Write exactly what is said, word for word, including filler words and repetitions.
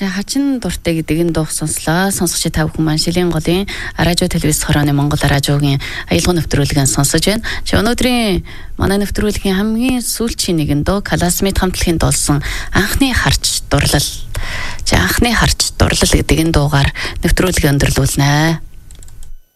За хачин дуртай гэдэг энэ дуу сонслоо. Сонсогч та бүхэн маань Шилийн голын радио телевиз хорооны Монгол радиогийн аялал нэвтрүүлгийг сонсож байна. Чи өнөөдрийн манай нэвтрүүлгийн хамгийн сүүлчийн нэгэн дуу Классмейт хамтлагийн дуулсан анхны харж дурлал. За анхны харж дурлал гэдэг энэ дуугаар нэвтрүүлгийг өндөрлүүлнэ.